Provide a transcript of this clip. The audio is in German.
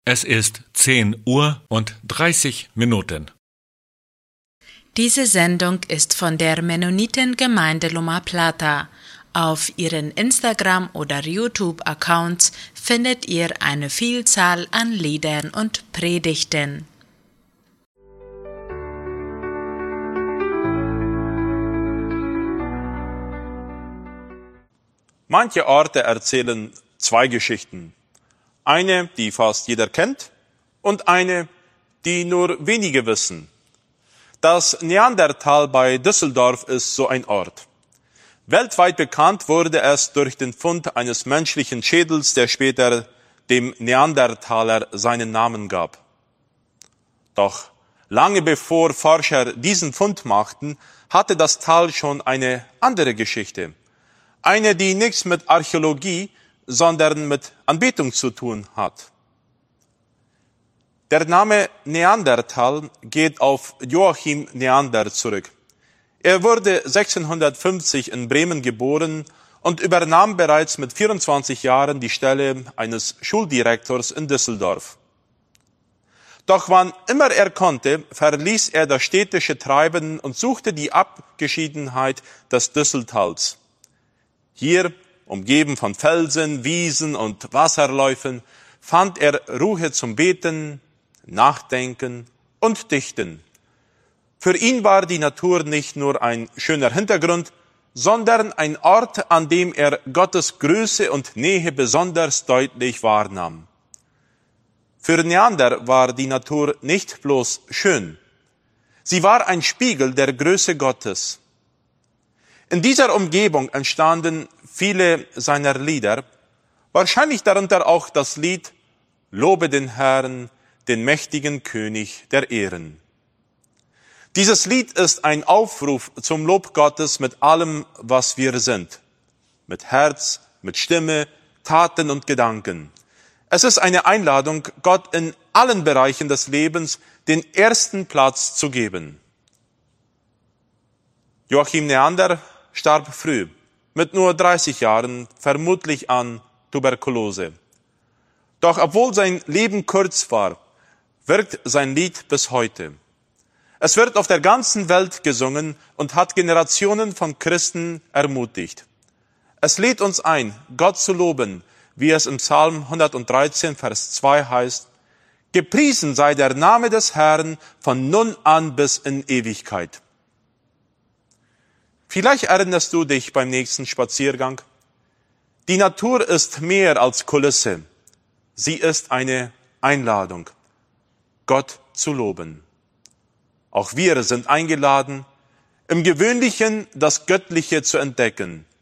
Es ist 10:30 Uhr. Diese Sendung ist von der Mennonitengemeinde Loma Plata. Auf ihren Instagram- oder YouTube-Accounts findet ihr eine Vielzahl an Liedern und Predigten. Manche Orte erzählen zwei Geschichten. Eine, die fast jeder kennt, und eine, die nur wenige wissen. Das Neandertal bei Düsseldorf ist so ein Ort. Weltweit bekannt wurde es durch den Fund eines menschlichen Schädels, der später dem Neandertaler seinen Namen gab. Doch lange bevor Forscher diesen Fund machten, hatte das Tal schon eine andere Geschichte. Eine, die nichts mit Archäologie, sondern mit Anbetung zu tun hat. Der Name Neandertal geht auf Joachim Neander zurück. Er wurde 1650 in Bremen geboren und übernahm bereits mit 24 Jahren die Stelle eines Schuldirektors in Düsseldorf. Doch wann immer er konnte, verließ er das städtische Treiben und suchte die Abgeschiedenheit des Düsseltals. Hier, umgeben von Felsen, Wiesen und Wasserläufen, fand er Ruhe zum Beten, Nachdenken und Dichten. Für ihn war die Natur nicht nur ein schöner Hintergrund, sondern ein Ort, an dem er Gottes Größe und Nähe besonders deutlich wahrnahm. Für Neander war die Natur nicht bloß schön, sie war ein Spiegel der Größe Gottes. In dieser Umgebung entstanden viele seiner Lieder, wahrscheinlich darunter auch das Lied Lobe den Herrn, den mächtigen König der Ehren. Dieses Lied ist ein Aufruf zum Lob Gottes mit allem, was wir sind. Mit Herz, mit Stimme, Taten und Gedanken. Es ist eine Einladung, Gott in allen Bereichen des Lebens den ersten Platz zu geben. Joachim Neander starb früh, mit nur 30 Jahren, vermutlich an Tuberkulose. Doch obwohl sein Leben kurz war, wirkt sein Lied bis heute. Es wird auf der ganzen Welt gesungen und hat Generationen von Christen ermutigt. Es lädt uns ein, Gott zu loben, wie es im Psalm 113, Vers 2 heißt, Gepriesen sei der Name des Herrn von nun an bis in Ewigkeit. Vielleicht erinnerst du dich beim nächsten Spaziergang. Die Natur ist mehr als Kulisse. Sie ist eine Einladung, Gott zu loben. Auch wir sind eingeladen, im Gewöhnlichen das Göttliche zu entdecken,